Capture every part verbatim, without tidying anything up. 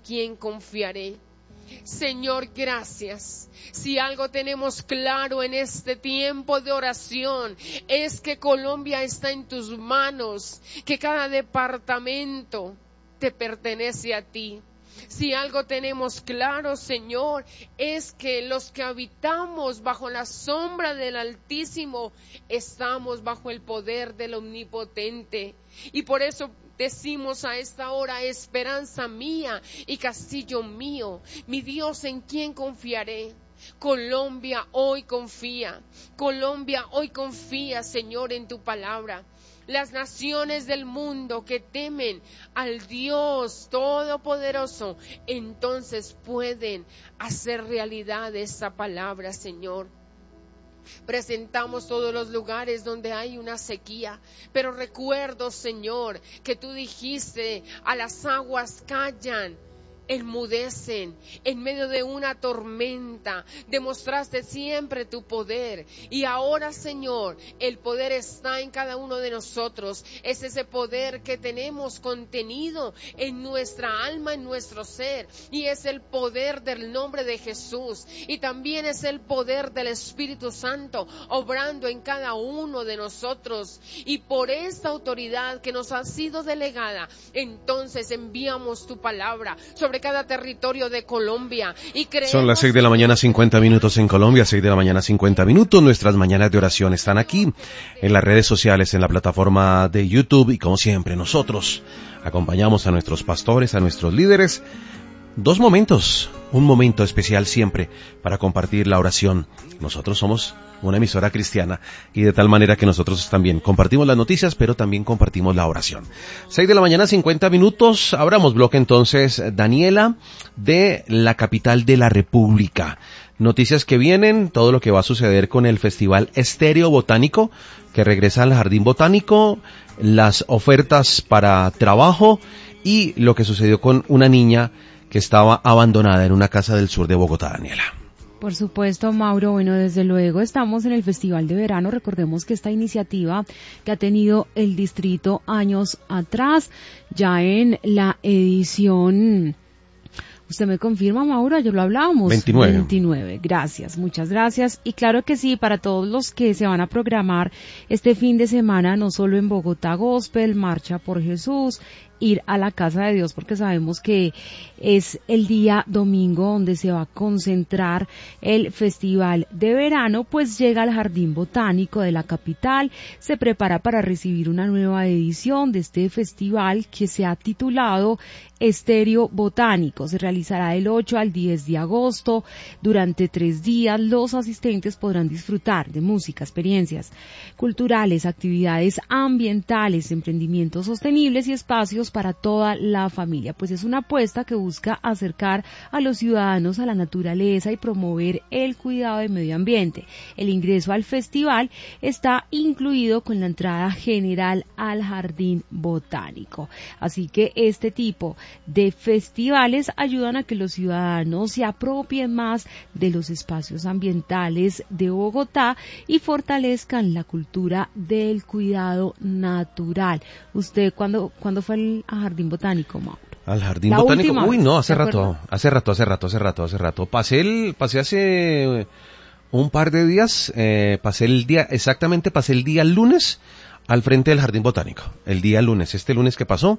quién confiaré. Señor, gracias. Si algo tenemos claro en este tiempo de oración es que Colombia está en tus manos, que cada departamento te pertenece a ti. Si algo tenemos claro, Señor, es que los que habitamos bajo la sombra del Altísimo estamos bajo el poder del Omnipotente. Y por eso decimos a esta hora: esperanza mía y castillo mío, mi Dios, ¿en quién confiaré? Colombia hoy confía, Colombia hoy confía, Señor, en tu palabra. Las naciones del mundo que temen al Dios Todopoderoso, entonces pueden hacer realidad esa palabra, Señor. Presentamos todos los lugares donde hay una sequía, pero recuerdo, Señor, que tú dijiste: a las aguas callan, enmudecen. En medio de una tormenta demostraste siempre tu poder, y ahora, Señor, el poder está en cada uno de nosotros. Es ese poder que tenemos contenido en nuestra alma, en nuestro ser, y es el poder del nombre de Jesús, y también es el poder del Espíritu Santo obrando en cada uno de nosotros. Y por esta autoridad que nos ha sido delegada, entonces enviamos tu palabra sobre cada territorio de Colombia. Y son las seis de la mañana, cincuenta minutos en Colombia, seis de la mañana, cincuenta minutos. Nuestras mañanas de oración están aquí, en las redes sociales, en la plataforma de YouTube, y como siempre, nosotros acompañamos a nuestros pastores, a nuestros líderes. Dos momentos, un momento especial siempre para compartir la oración. Nosotros somos una emisora cristiana, y de tal manera que nosotros también compartimos las noticias, pero también compartimos la oración. seis de la mañana, cincuenta minutos. Abramos bloque entonces, Daniela, de la capital de la República. Noticias que vienen, todo lo que va a suceder con el Festival Estéreo Botánico, que regresa al Jardín Botánico, las ofertas para trabajo y lo que sucedió con una niña que estaba abandonada en una casa del sur de Bogotá, Daniela. Por supuesto, Mauro. Bueno, desde luego estamos en el Festival de Verano. Recordemos que esta iniciativa que ha tenido el distrito años atrás, ya en la edición... ¿Usted me confirma, Mauro? Ayer lo hablábamos. veintinueve. veintinueve. Gracias, muchas gracias. Y claro que sí, para todos los que se van a programar este fin de semana, no solo en Bogotá Gospel, Marcha por Jesús, ir a la Casa de Dios, porque sabemos que es el día domingo donde se va a concentrar el Festival de Verano, pues llega al Jardín Botánico de la capital, se prepara para recibir una nueva edición de este festival que se ha titulado Estéreo Botánico. Se realizará del ocho al diez de agosto. Durante tres días los asistentes podrán disfrutar de música, experiencias culturales, actividades ambientales, emprendimientos sostenibles y espacios para toda la familia. Pues es una apuesta que busca acercar a los ciudadanos a la naturaleza y promover el cuidado del medio ambiente. El ingreso al festival está incluido con la entrada general al Jardín Botánico. Así que este tipo de festivales ayudan a que los ciudadanos se apropien más de los espacios ambientales de Bogotá y fortalezcan la cultura del cuidado natural. ¿Usted cuándo, cuándo fue al a Jardín Botánico, Mauro? Al Jardín La Botánico, última, uy no, hace ¿de rato, acuerdo? hace rato, hace rato, hace rato, hace rato. Pasé el, pasé hace un par de días, eh, pasé el día, exactamente pasé el día lunes al frente del Jardín Botánico. El día lunes, este lunes que pasó,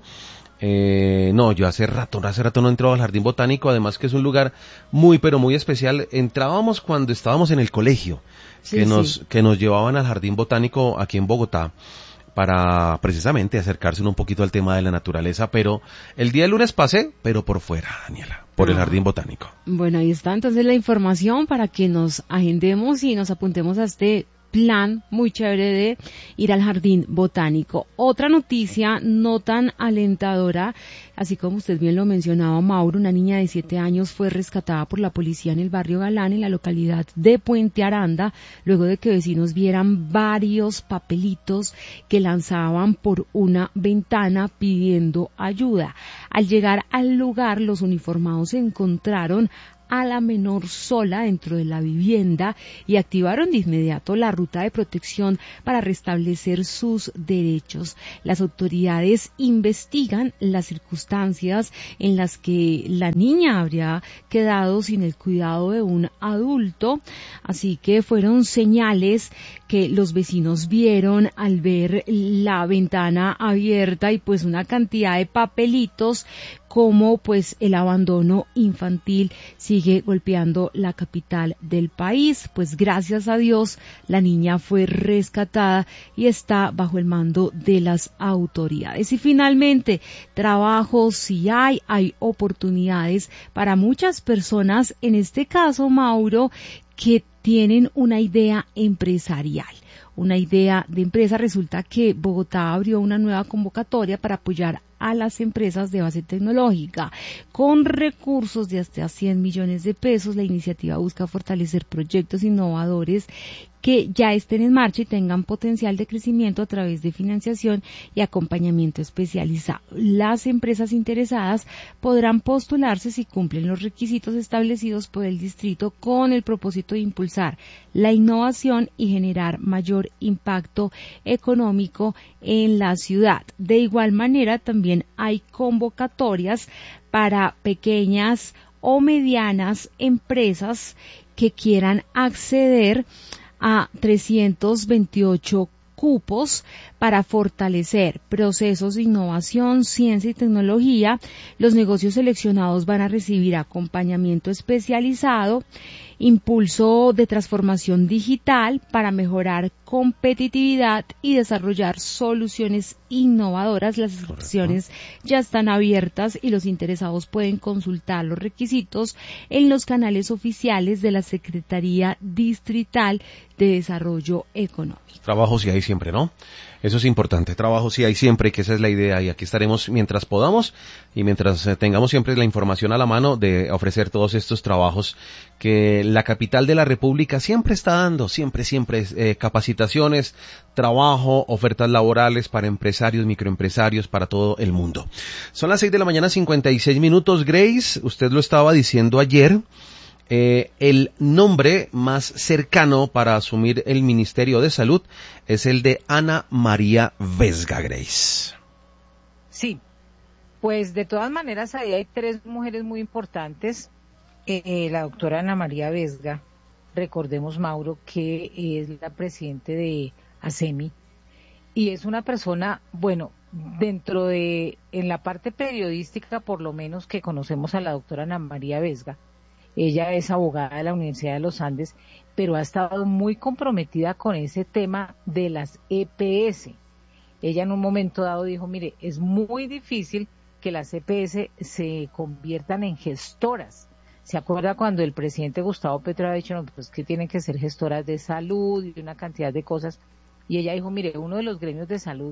eh, no, yo hace rato, hace rato no entraba al Jardín Botánico, además que es un lugar muy, pero muy especial. Entrábamos cuando estábamos en el colegio, Sí, que nos, sí. que nos llevaban al Jardín Botánico aquí en Bogotá, para precisamente acercarse un poquito al tema de la naturaleza, pero el día lunes pasé, pero por fuera, Daniela, por el Ah. Jardín Botánico. Bueno, ahí está entonces la información para que nos agendemos y nos apuntemos a este plan muy chévere de ir al Jardín Botánico. Otra noticia no tan alentadora, así como usted bien lo mencionaba, Mauro, una niña de siete años fue rescatada por la policía en el barrio Galán, en la localidad de Puente Aranda, luego de que vecinos vieran varios papelitos que lanzaban por una ventana pidiendo ayuda. Al llegar al lugar, los uniformados encontraron a la menor sola dentro de la vivienda y activaron de inmediato la ruta de protección para restablecer sus derechos. Las autoridades investigan las circunstancias en las que la niña habría quedado sin el cuidado de un adulto, así que fueron señales que los vecinos vieron al ver la ventana abierta y pues una cantidad de papelitos, como pues el abandono infantil sigue golpeando la capital del país. Pues gracias a Dios la niña fue rescatada y está bajo el mando de las autoridades. Y finalmente, trabajo sí hay, hay oportunidades para muchas personas, en este caso, Mauro, que tienen una idea empresarial. Una idea de empresa. Resulta que Bogotá abrió una nueva convocatoria para apoyar a las empresas de base tecnológica. Con recursos de hasta cien millones de pesos, la iniciativa busca fortalecer proyectos innovadores que ya estén en marcha y tengan potencial de crecimiento a través de financiación y acompañamiento especializado. Las empresas interesadas podrán postularse si cumplen los requisitos establecidos por el distrito, con el propósito de impulsar la innovación y generar mayor impacto económico en la ciudad. De igual manera, también hay convocatorias para pequeñas o medianas empresas que quieran acceder a trescientos veintiocho cupos para fortalecer procesos de innovación, ciencia y tecnología. Los negocios seleccionados van a recibir acompañamiento especializado, impulso de transformación digital para mejorar competitividad y desarrollar soluciones innovadoras. Las inscripciones ya están abiertas y los interesados pueden consultar los requisitos en los canales oficiales de la Secretaría Distrital de Desarrollo Económico. Trabajo sí hay siempre, ¿no? Eso es importante, trabajo sí hay siempre, que esa es la idea, y aquí estaremos mientras podamos y mientras eh, tengamos siempre la información a la mano de ofrecer todos estos trabajos que la capital de la República siempre está dando, siempre, siempre, eh, capacitaciones, trabajo, ofertas laborales para empresarios, microempresarios, para todo el mundo. Son las seis de la mañana, cincuenta y seis minutos, Grace, usted lo estaba diciendo ayer. Eh, el nombre más cercano para asumir el Ministerio de Salud es el de Ana María Vesga, Grace. Sí, pues de todas maneras ahí hay tres mujeres muy importantes. Eh, la doctora Ana María Vesga, recordemos, Mauro, que es la presidente de ASEMI y es una persona, bueno, dentro de, en la parte periodística por lo menos, que conocemos a la doctora Ana María Vesga. Ella es abogada de la Universidad de los Andes, pero ha estado muy comprometida con ese tema de las E P S. Ella en un momento dado dijo, mire, es muy difícil que las E P S se conviertan en gestoras. ¿Se acuerda cuando el presidente Gustavo Petro ha dicho, no, pues que tienen que ser gestoras de salud y una cantidad de cosas? Y ella dijo, mire, uno de los gremios de salud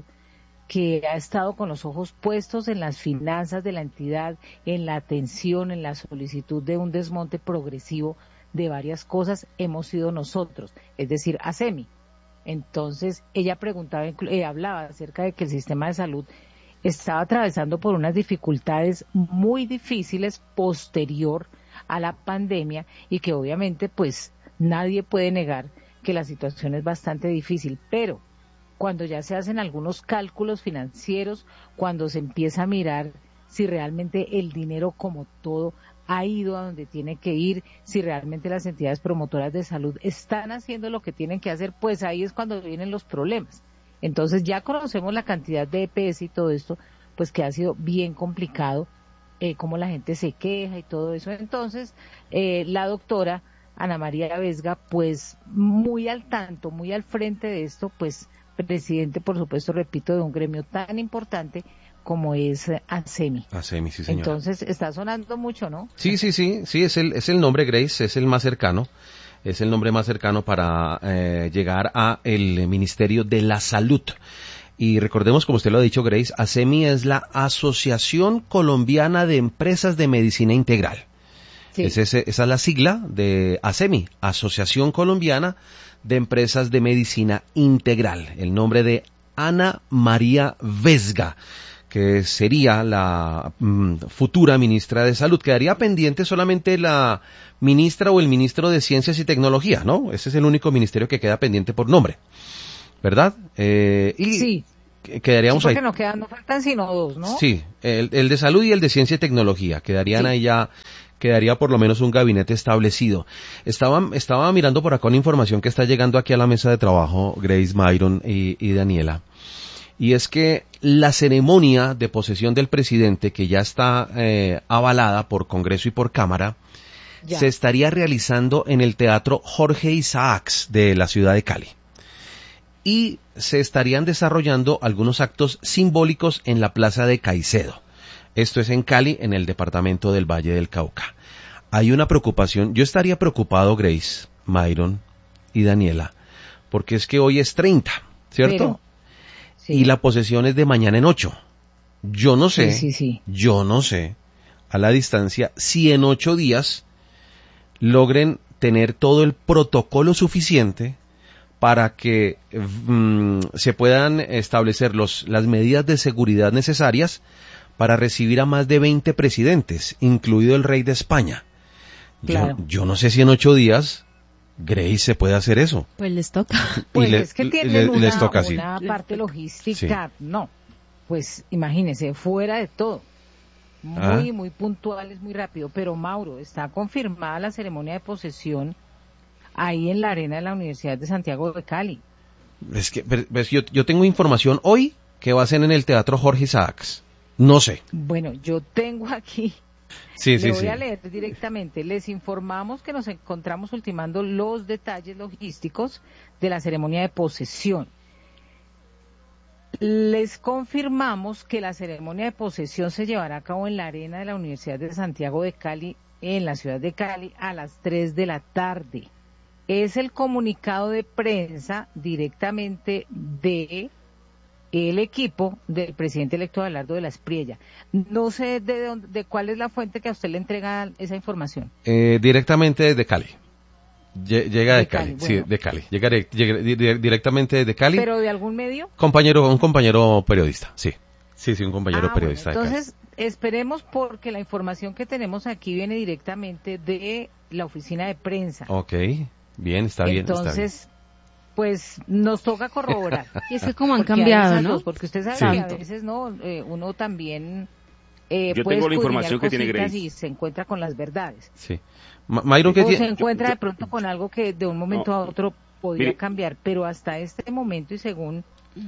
que ha estado con los ojos puestos en las finanzas de la entidad, en la atención, en la solicitud de un desmonte progresivo de varias cosas, hemos sido nosotros, es decir, ASEMI. Entonces, ella preguntaba, eh, hablaba acerca de que el sistema de salud estaba atravesando por unas dificultades muy difíciles posterior a la pandemia y que obviamente, pues, nadie puede negar que la situación es bastante difícil, pero cuando ya se hacen algunos cálculos financieros, cuando se empieza a mirar si realmente el dinero como todo ha ido a donde tiene que ir, si realmente las entidades promotoras de salud están haciendo lo que tienen que hacer, pues ahí es cuando vienen los problemas. Entonces ya conocemos la cantidad de E P S y todo esto, pues que ha sido bien complicado, eh, cómo la gente se queja y todo eso. Entonces, eh, la doctora Ana María Vesga, pues muy al tanto, muy al frente de esto, pues presidente, por supuesto, repito, de un gremio tan importante como es ASEMI. ASEMI, sí, señora. Entonces, está sonando mucho, ¿no? Sí, sí, sí, sí, es el, es el nombre, Grace, es el más cercano, es el nombre más cercano para eh, llegar a el Ministerio de la Salud. Y recordemos, como usted lo ha dicho, Grace, ASEMI es la Asociación Colombiana de Empresas de Medicina Integral. Sí. Es ese, esa es la sigla de ASEMI, Asociación Colombiana de Empresas de Medicina Integral. El nombre de Ana María Vesga, que sería la mm, futura ministra de Salud. Quedaría pendiente solamente la ministra o el ministro de Ciencias y Tecnología, ¿no? Ese es el único ministerio que queda pendiente por nombre, ¿verdad? Eh, y Sí. quedaríamos Sí, porque ahí. no quedan, no faltan sino dos, ¿no? Sí, el, el de Salud y el de Ciencia y Tecnología. Quedarían Sí. ahí ya, quedaría por lo menos un gabinete establecido. Estaba, estaba mirando por acá una información que está llegando aquí a la mesa de trabajo, Grace, Myron y, y Daniela. Y es que la ceremonia de posesión del presidente, que ya está eh, avalada por Congreso y por Cámara, Ya. se estaría realizando en el Teatro Jorge Isaacs de la ciudad de Cali. Y se estarían desarrollando algunos actos simbólicos en la Plaza de Caicedo. Esto es en Cali, en el departamento del Valle del Cauca. Hay una preocupación, yo estaría preocupado, Grace, Myron y Daniela, porque es que hoy es treinta, ¿cierto? Pero, sí. Y la posesión es de mañana en ocho. Yo no sé, Sí, sí, sí. yo no sé, a la distancia, si en ocho días logren tener todo el protocolo suficiente para que mm, se puedan establecer los, las medidas de seguridad necesarias para recibir a más de veinte presidentes, incluido el rey de España. Claro. Yo, yo no sé si en ocho días, Grace, se puede hacer eso. Pues les toca. Pues Y le- es que le- tienen una, les toca así. una Les parte toca. logística, no, pues imagínense, fuera de todo, muy, Ah. muy puntuales, muy rápido, pero Mauro, está confirmada la ceremonia de posesión ahí en la arena de la Universidad de Santiago de Cali. Es que pero- ves, yo, yo tengo información hoy que va a ser en el Teatro Jorge Isaacs. No sé. Bueno, yo tengo aquí, Sí, le sí, voy sí. a leer directamente, les informamos que nos encontramos ultimando los detalles logísticos de la ceremonia de posesión. Les confirmamos que la ceremonia de posesión se llevará a cabo en la arena de la Universidad de Santiago de Cali, en la ciudad de Cali, a las tres de la tarde. Es el comunicado de prensa directamente de el equipo del presidente electo Abelardo de la Espriella. No sé de, dónde, de cuál es la fuente que a usted le entrega esa información. Eh, directamente desde Cali. Lle- Llega de, De Cali, Cali, sí, bueno. de Cali. Llega, de- llega di- di- directamente desde Cali. ¿Pero de algún medio? Compañero, un compañero periodista, sí. Sí, sí, un compañero Ah, periodista bueno, de Cali. entonces, esperemos porque la información que tenemos aquí viene directamente de la oficina de prensa. Ok, bien, está bien, está bien. Entonces, pues nos toca corroborar. Y es que como han Porque hay cambiado, esas ¿no? dos, porque usted sabe Sí. que a veces no, eh, uno también eh, Yo puede tengo la escudriñar información que tiene cositas Grace. y se encuentra con las verdades. Sí. Ma- Mayron, ¿qué O se tiene? encuentra yo- de pronto con algo que de un momento No. a otro podría Mire. cambiar, pero hasta este momento y según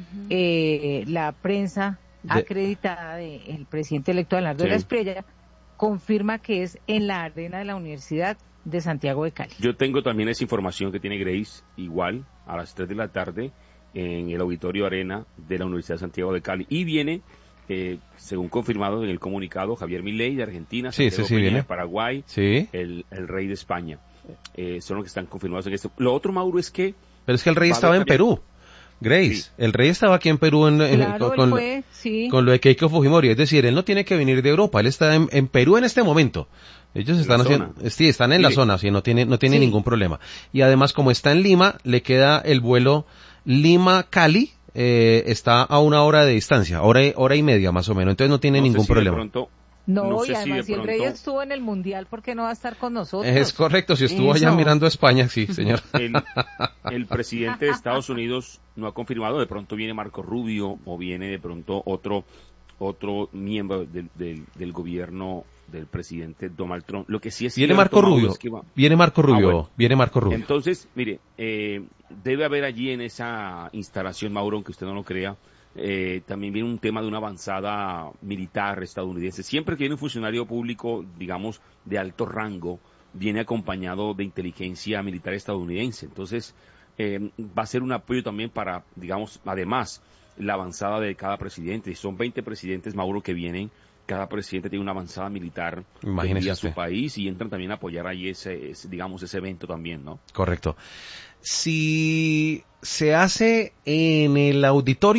eh, la prensa De- acreditada del presidente electo Abelardo de Sí. la Espriella, confirma que es en la arena de la Universidad de Santiago de Cali. Yo tengo también esa información que tiene Grace, igual, a las tres de la tarde, en el Auditorio Arena de la Universidad de Santiago de Cali. Y viene, eh, según confirmado en el comunicado, Javier Milei de Argentina, Sí, Santiago sí, sí, Peña viene. de Paraguay, Sí, el, el rey de España. Eh, son los que están confirmados en esto. Lo otro, Mauro, es que pero es que el rey Va a estaba haber en también- Perú. Grace, Sí. el rey estaba aquí en Perú en, en- Claro, con, él fue, sí. con lo de Keiko Fujimori. Es decir, él no tiene que venir de Europa, él está en, en Perú en este momento. Ellos En están la haciendo, zona. sí, están en la Mire. zona, sí, no tiene, no tiene Sí. ningún problema. Y además, como está en Lima, le queda el vuelo Lima-Cali, eh, está a una hora de distancia, hora y, hora y media más o menos, entonces no tiene no sé ningún si de problema. pronto- No, no sé y si además de si el rey pronto- estuvo en el Mundial, ¿por qué no va a estar con nosotros? Es correcto, si estuvo allá Eso. mirando a España, sí, señor. El, el presidente de Estados Unidos no ha confirmado, de pronto viene Marco Rubio o viene de pronto otro otro miembro del, del, del gobierno del presidente Donald Trump. Lo que sí es Viene cierto, Marco Mauro, Rubio, es que va- viene Marco Rubio, bueno. viene Marco Rubio. Entonces, mire, eh, debe haber allí en esa instalación, Mauro, aunque usted no lo crea, eh, también viene un tema de una avanzada militar estadounidense. Siempre que viene un funcionario público, digamos, de alto rango, viene acompañado de inteligencia militar estadounidense. Entonces, eh, va a ser un apoyo también para, digamos, además, la avanzada de cada presidente. Son veinte presidentes, Mauro, que vienen. Cada presidente tiene una avanzada militar que Imagínese envía a su usted. país y entran también a apoyar ahí ese, ese, digamos, ese evento también, ¿no? Correcto. Si se hace en el auditorio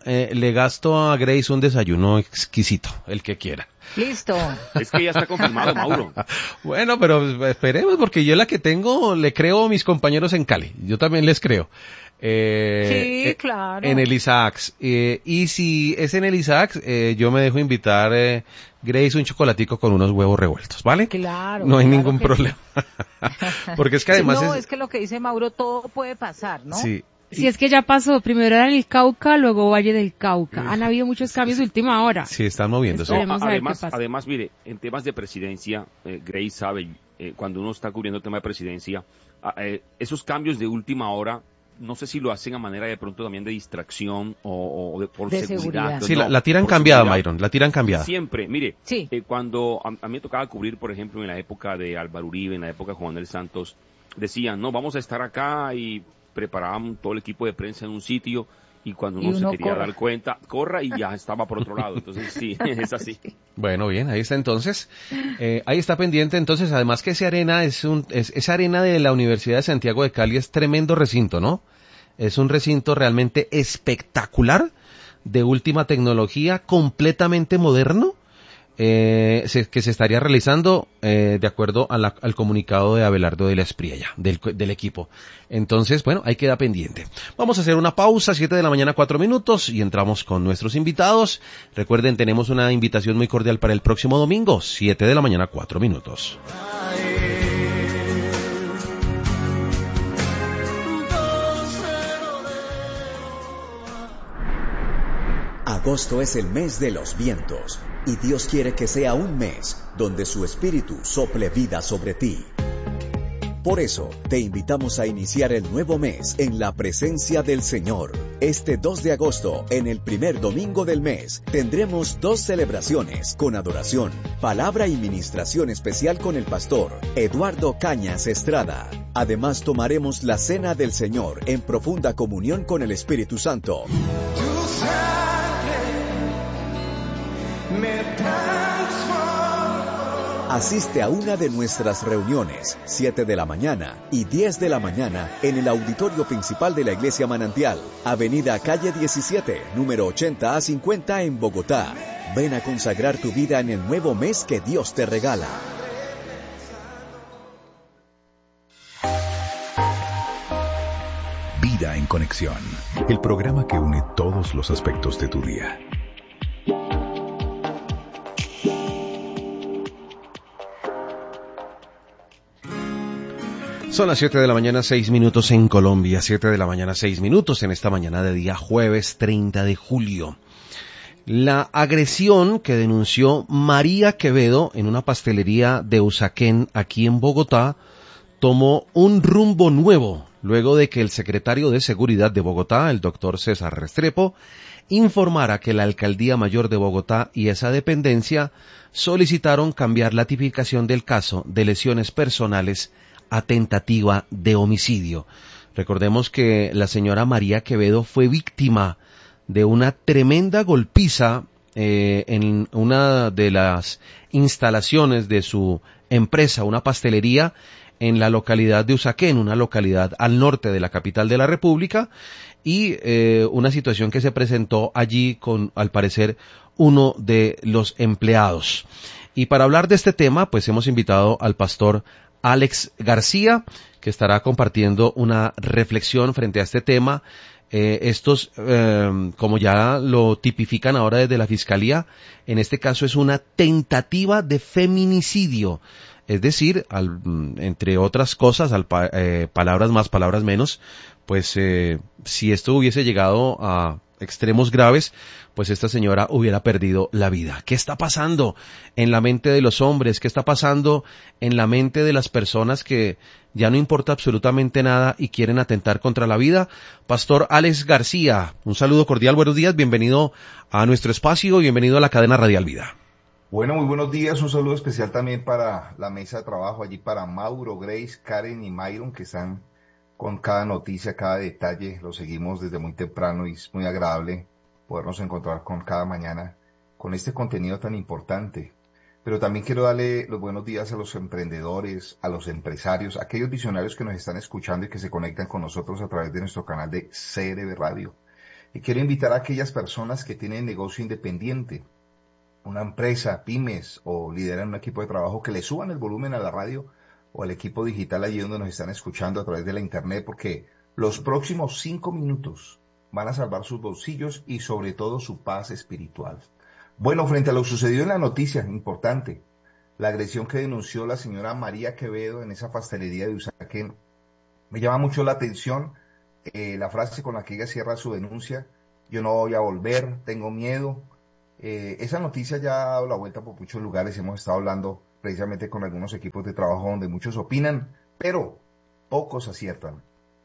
eh, le gasto a Grace un desayuno exquisito, el que quiera. Listo. Es que ya está confirmado, Mauro. Bueno, pero esperemos, porque yo la que tengo le creo a mis compañeros en Cali. Yo también les creo. Eh, sí, claro. En el Isaacs. Eh, y si es en el Isaacs, eh, yo me dejo invitar, eh, Grace, un chocolatico con unos huevos revueltos, ¿vale? Claro. No hay claro ningún problema. Porque es que además sí, no, es... es que lo que dice Mauro, todo puede pasar, ¿no? Sí. Si es que ya pasó, primero era el Cauca, luego Valle del Cauca. Han habido muchos cambios de última hora. Sí, están moviéndose. Esperemos a ver además, qué pasa. además, mire, en temas de presidencia, eh, Grace sabe, eh, cuando uno está cubriendo el tema de presidencia, eh, esos cambios de última hora, no sé si lo hacen a manera de pronto también de distracción o, o de, por De seguridad. seguridad. Sí, No, la, la tiran por cambiada, seguridad. Myron, la tiran cambiada. Siempre, mire, Sí. eh, cuando a, a mí me tocaba cubrir, por ejemplo, en la época de Álvaro Uribe, en la época de Juan Manuel Santos, decían, no, vamos a estar acá y preparaban todo el equipo de prensa en un sitio y cuando uno, Y uno se quería corra. dar cuenta, corra y ya estaba por otro lado. Entonces sí, es así. Bueno, bien, ahí está entonces. Eh, ahí está pendiente entonces, además que esa arena es un, es, esa arena de la Universidad de Santiago de Cali es tremendo recinto, ¿no? Es un recinto realmente espectacular, de última tecnología, completamente moderno, eh, se, que se estaría realizando eh, de acuerdo a la, al comunicado de Abelardo de la Espriella, del, del equipo. Entonces, bueno, ahí queda pendiente. Vamos a hacer una pausa, siete de la mañana, cuatro minutos, y entramos con nuestros invitados. Recuerden, tenemos una invitación muy cordial para el próximo domingo, siete de la mañana, cuatro minutos. Agosto es el mes de los vientos, y Dios quiere que sea un mes donde su espíritu sople vida sobre ti. Por eso, te invitamos a iniciar el nuevo mes en la presencia del Señor. Este dos de agosto, en el primer domingo del mes, tendremos dos celebraciones con adoración, palabra y ministración especial con el pastor Eduardo Cañas Estrada. Además, tomaremos la cena del Señor en profunda comunión con el Espíritu Santo. Asiste a una de nuestras reuniones, siete de la mañana y diez de la mañana, en el auditorio principal de la Iglesia Manantial, Avenida Calle diecisiete, número ochenta a cincuenta en Bogotá. Ven a consagrar tu vida en el nuevo mes que Dios te regala. Vida en Conexión, el programa que une todos los aspectos de tu día. Son las siete de la mañana, seis minutos en Colombia, siete de la mañana, seis minutos en esta mañana de día jueves treinta de julio. La agresión que denunció María Quevedo en una pastelería de Usaquén, aquí en Bogotá, tomó un rumbo nuevo luego de que el secretario de Seguridad de Bogotá, el doctor César Restrepo, informara que la Alcaldía Mayor de Bogotá y esa dependencia solicitaron cambiar la tipificación del caso de lesiones personales a tentativa de homicidio. Recordemos que la señora María Quevedo fue víctima de una tremenda golpiza eh, en una de las instalaciones de su empresa, una pastelería en la localidad de Usaquén, una localidad al norte de la capital de la República, y eh, una situación que se presentó allí con, al parecer, uno de los empleados. Y para hablar de este tema, pues hemos invitado al pastor Alex García, que estará compartiendo una reflexión frente a este tema. Eh, estos, eh, como ya lo tipifican ahora desde la Fiscalía, en este caso es una tentativa de feminicidio. Es decir, al, entre otras cosas, al, eh, palabras más, palabras menos, pues eh, si esto hubiese llegado a extremos graves, pues esta señora hubiera perdido la vida. ¿Qué está pasando en la mente de los hombres? ¿Qué está pasando en la mente de las personas que ya no importa absolutamente nada y quieren atentar contra la vida? Pastor Alex García, un saludo cordial, buenos días, bienvenido a nuestro espacio y bienvenido a la cadena Radial Vida. Bueno, muy buenos días, un saludo especial también para la mesa de trabajo, allí para Mauro, Grace, Karen y Myron, que están con cada noticia, cada detalle, lo seguimos desde muy temprano y es muy agradable podernos encontrar con cada mañana con este contenido tan importante. Pero también quiero darle los buenos días a los emprendedores, a los empresarios, a aquellos visionarios que nos están escuchando y que se conectan con nosotros a través de nuestro canal de C R B Radio. Y quiero invitar a aquellas personas que tienen negocio independiente, una empresa, pymes o lideran un equipo de trabajo, que le suban el volumen a la radio o al equipo digital allí donde nos están escuchando a través de la internet, porque los próximos cinco minutos van a salvar sus bolsillos y sobre todo su paz espiritual. Bueno, frente a lo sucedido en la noticia, importante, la agresión que denunció la señora María Quevedo en esa pastelería de Usaquén, me llama mucho la atención eh, la frase con la que ella cierra su denuncia: yo no voy a volver, tengo miedo. Eh, esa noticia ya ha dado la vuelta por muchos lugares, hemos estado hablando precisamente con algunos equipos de trabajo donde muchos opinan, pero pocos aciertan.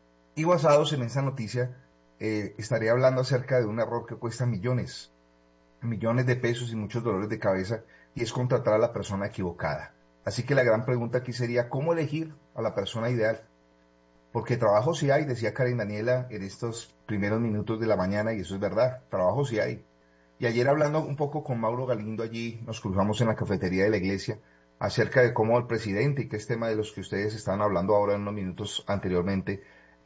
Y basados en esa noticia, eh, estaré hablando acerca de un error que cuesta millones, millones de pesos y muchos dolores de cabeza, y es contratar a la persona equivocada. Así que la gran pregunta aquí sería, ¿cómo elegir a la persona ideal? Porque trabajo sí hay, decía Karen Daniela en estos primeros minutos de la mañana, y eso es verdad, trabajo sí hay. Y ayer hablando un poco con Mauro Galindo allí, nos cruzamos en la cafetería de la iglesia, acerca de cómo el presidente, y que es tema de los que ustedes estaban hablando ahora en unos minutos anteriormente,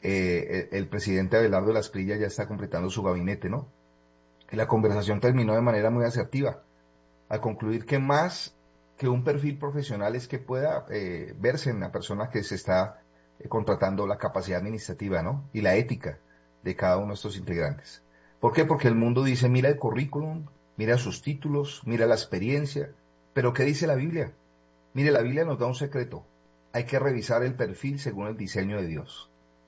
eh, el, el presidente Abelardo de la Espriella ya está completando su gabinete, ¿no? Y la conversación terminó de manera muy asertiva, al concluir que más que un perfil profesional es que pueda eh, verse en la persona que se está eh, contratando, la capacidad administrativa, ¿no? Y la ética de cada uno de estos integrantes. ¿Por qué? Porque el mundo dice, mira el currículum, mira sus títulos, mira la experiencia, pero ¿qué dice la Biblia? Mire, la Biblia nos da un secreto. Hay que revisar el perfil según el diseño de Dios.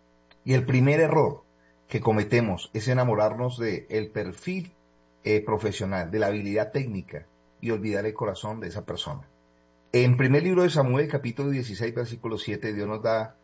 Y el primer error que cometemos es enamorarnos del perfil eh, profesional, de la habilidad técnica, y olvidar el corazón de esa persona. En primer libro de Samuel, capítulo dieciséis, versículo siete, Dios nos da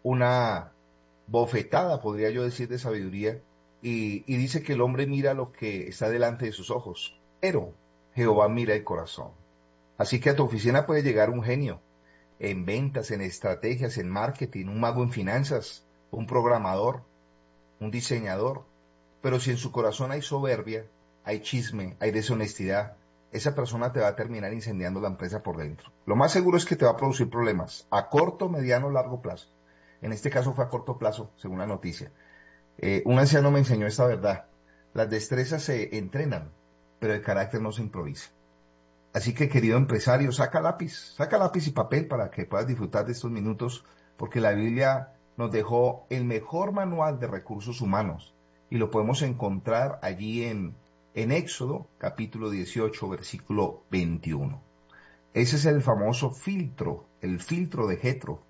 una bofetada, podría yo decir, de sabiduría, y, y dice que el hombre mira lo que está delante de sus ojos, pero Jehová mira el corazón. Así que a tu oficina puede llegar un genio en ventas, en estrategias, en marketing, un mago en finanzas, un programador, un diseñador, pero si en su corazón hay soberbia, hay chisme, hay deshonestidad, esa persona te va a terminar incendiando la empresa por dentro. Lo más seguro es que te va a producir problemas a corto, mediano, largo plazo. En este caso fue a corto plazo, según la noticia. Eh, un anciano me enseñó esta verdad. Las destrezas se entrenan, pero el carácter no se improvisa. Así que, querido empresario, saca lápiz, saca lápiz y papel para que puedas disfrutar de estos minutos, porque la Biblia nos dejó el mejor manual de recursos humanos y lo podemos encontrar allí en, en Éxodo, capítulo dieciocho, versículo veintiuno. Ese es el famoso filtro, el filtro de Jetro,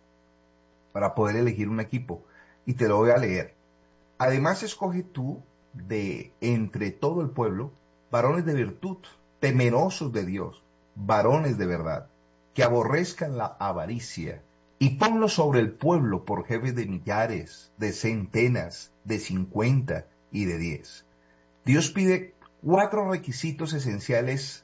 para poder elegir un equipo, y te lo voy a leer. Además, escoge tú de entre todo el pueblo varones de virtud, temerosos de Dios, varones de verdad, que aborrezcan la avaricia, y ponlos sobre el pueblo por jefes de millares, de centenas, de cincuenta y de diez. Dios pide cuatro requisitos esenciales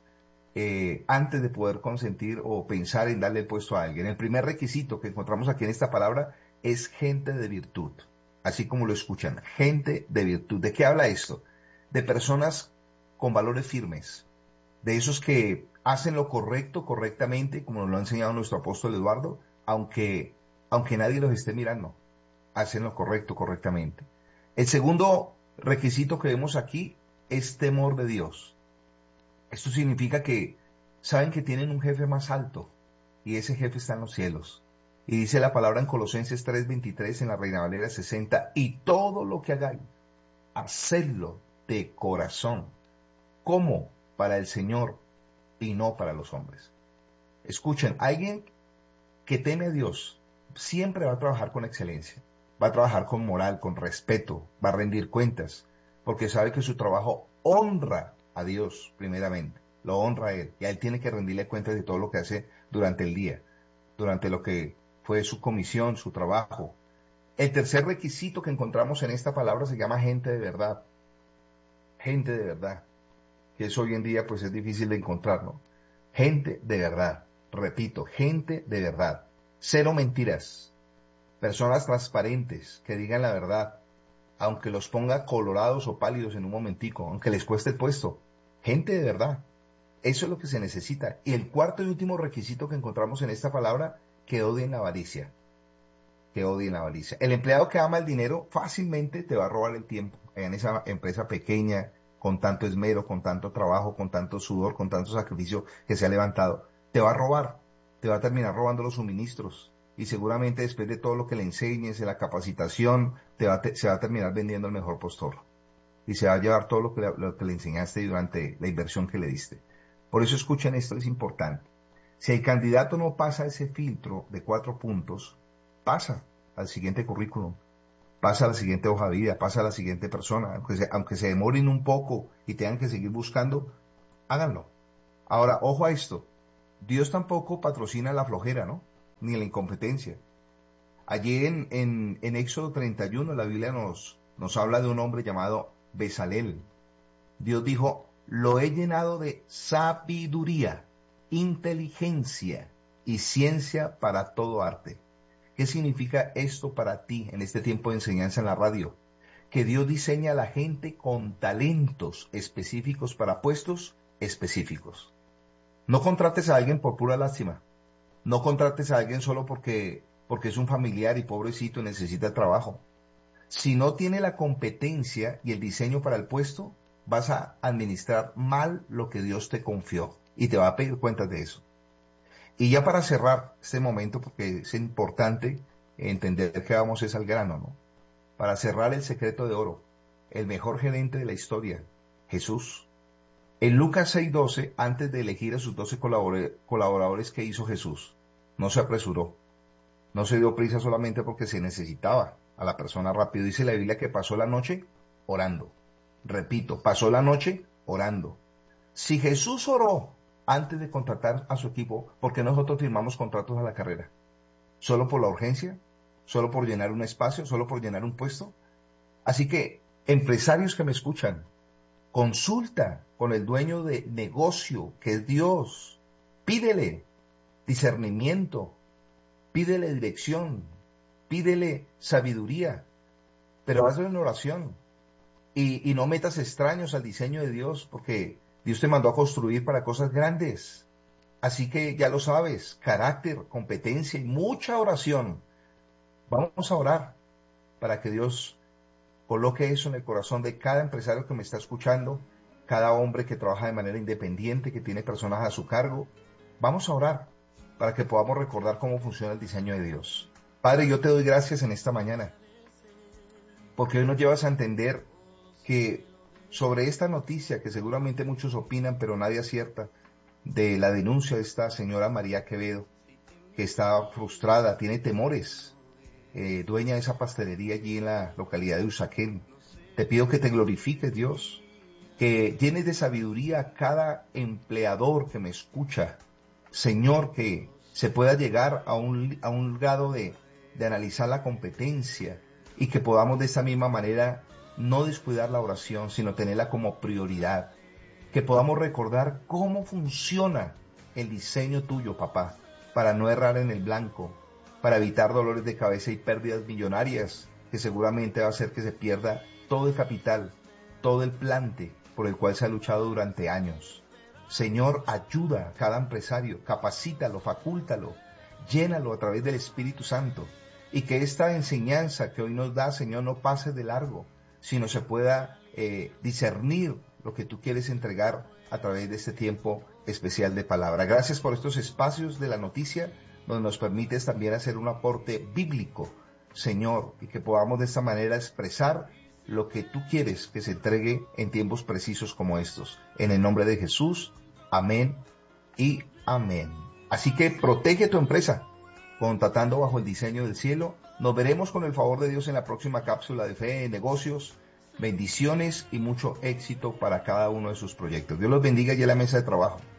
eh, antes de poder consentir o pensar en darle el puesto a alguien. El primer requisito que encontramos aquí en esta palabra es gente de virtud, así como lo escuchan, gente de virtud. ¿De qué habla esto? De personas con valores firmes, de esos que hacen lo correcto correctamente, como nos lo ha enseñado nuestro apóstol Eduardo, aunque, aunque nadie los esté mirando, hacen lo correcto correctamente. El segundo requisito que vemos aquí es temor de Dios. Esto significa que saben que tienen un jefe más alto, y ese jefe está en los cielos. Y dice la palabra en Colosenses tres veintitrés, en la Reina Valera sesenta, y todo lo que hagáis, hacedlo de corazón, como para el Señor y no para los hombres. Escuchen, alguien que teme a Dios siempre va a trabajar con excelencia, va a trabajar con moral, con respeto, va a rendir cuentas, porque sabe que su trabajo honra a Dios primeramente, lo honra a Él, y a Él tiene que rendirle cuentas de todo lo que hace durante el día, durante lo que fue su comisión, su trabajo. El tercer requisito que encontramos en esta palabra se llama gente de verdad, gente de verdad, que eso hoy en día pues es difícil de encontrar, ¿no? Gente de verdad, repito, gente de verdad, cero mentiras, personas transparentes que digan la verdad, aunque los ponga colorados o pálidos en un momentico, aunque les cueste el puesto, gente de verdad, eso es lo que se necesita. Y el cuarto y último requisito que encontramos en esta palabra, que odien la avaricia, que odien la avaricia. El empleado que ama el dinero fácilmente te va a robar el tiempo, en esa empresa pequeña, con tanto esmero, con tanto trabajo, con tanto sudor, con tanto sacrificio que se ha levantado, te va a robar, te va a terminar robando los suministros. Y seguramente después de todo lo que le enseñes, de la capacitación, te va te, se va a terminar vendiendo el mejor postor. Y se va a llevar todo lo que, lo que le enseñaste durante la inversión que le diste. Por eso escuchen esto, es importante. Si el candidato no pasa ese filtro de cuatro puntos, pasa al siguiente currículum, pasa a la siguiente hoja de vida, pasa a la siguiente persona. Aunque se, aunque se demoren un poco y tengan que seguir buscando, háganlo. Ahora, ojo a esto. Dios tampoco patrocina la flojera, ¿no? Ni la incompetencia. Allí en, en, en Éxodo treinta y uno la Biblia nos, nos habla de un hombre llamado Bezalel. Dios dijo, lo he llenado de sabiduría, inteligencia y ciencia para todo arte. ¿Qué significa esto para ti en este tiempo de enseñanza en la radio? Que Dios diseña a la gente con talentos específicos para puestos específicos. No contrates a alguien por pura lástima. No contrates a alguien solo porque, porque es un familiar y pobrecito y necesita trabajo. Si no tiene la competencia y el diseño para el puesto, vas a administrar mal lo que Dios te confió y te va a pedir cuentas de eso. Y ya para cerrar este momento, porque es importante entender que vamos es al grano, ¿no? Para cerrar el secreto de oro, el mejor gerente de la historia, Jesús. En Lucas seis doce, antes de elegir a sus doce colaboradores, ¿qué hizo Jesús? No se apresuró. No se dio prisa solamente porque se necesitaba a la persona rápido. Dice la Biblia que pasó la noche orando. Repito, pasó la noche orando. Si Jesús oró antes de contratar a su equipo, ¿por qué nosotros firmamos contratos a la carrera? ¿Solo por la urgencia? ¿Solo por llenar un espacio? ¿Solo por llenar un puesto? Así que, empresarios que me escuchan, consulta con el dueño de negocio, que es Dios. Pídele discernimiento, pídele dirección, pídele sabiduría, pero hazlo en oración. Y, y no metas extraños al diseño de Dios, porque Dios te mandó a construir para cosas grandes. Así que ya lo sabes, carácter, competencia y mucha oración. Vamos a orar para que Dios coloque eso en el corazón de cada empresario que me está escuchando, cada hombre que trabaja de manera independiente, que tiene personas a su cargo. Vamos a orar para que podamos recordar cómo funciona el diseño de Dios. Padre, yo te doy gracias en esta mañana, porque hoy nos llevas a entender que sobre esta noticia, que seguramente muchos opinan, pero nadie acierta, de la denuncia de esta señora María Quevedo, que está frustrada, tiene temores, eh, dueña de esa pastelería allí en la localidad de Usaquén. Te pido que te glorifiques, Dios, que llenes de sabiduría a cada empleador que me escucha. Señor, que se pueda llegar a un, a un grado de, de analizar la competencia y que podamos de esta misma manera no descuidar la oración, sino tenerla como prioridad. Que podamos recordar cómo funciona el diseño tuyo, papá, para no errar en el blanco, para evitar dolores de cabeza y pérdidas millonarias, que seguramente va a hacer que se pierda todo el capital, todo el plante por el cual se ha luchado durante años. Señor, ayuda a cada empresario, capacítalo, facúltalo, llénalo a través del Espíritu Santo, y que esta enseñanza que hoy nos da, Señor, no pase de largo, sino se pueda eh, discernir lo que tú quieres entregar a través de este tiempo especial de palabra. Gracias por estos espacios de la noticia, donde nos permites también hacer un aporte bíblico, Señor, y que podamos de esta manera expresar lo que tú quieres que se entregue en tiempos precisos como estos. En el nombre de Jesús, amén y amén. Así que protege tu empresa, contratando bajo el diseño del cielo. Nos veremos con el favor de Dios en la próxima cápsula de fe en negocios. Bendiciones y mucho éxito para cada uno de sus proyectos. Dios los bendiga y en la mesa de trabajo.